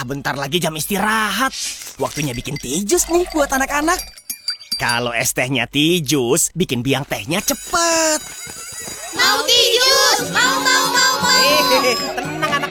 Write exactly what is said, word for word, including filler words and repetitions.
Ah, bentar lagi jam istirahat. Waktunya bikin tijus nih buat anak-anak. Kalau es tehnya tijus, bikin biang tehnya cepet. Mau tijus! Mau, mau, mau, mau! Hehehe, tenang.